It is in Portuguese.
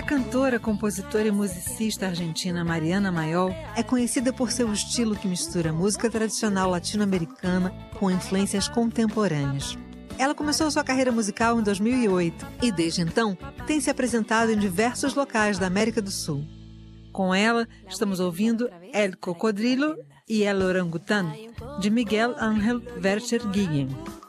cantora, compositora e musicista argentina Mariana Mayol é conhecida por seu estilo que mistura música tradicional latino-americana com influências contemporâneas. Ela começou sua carreira musical em 2008 e, desde então, tem se apresentado em diversos locais da América do Sul. Com ela, estamos ouvindo El Cocodrilo e El Orangután, de Miguel Ángel Wercher Guillén.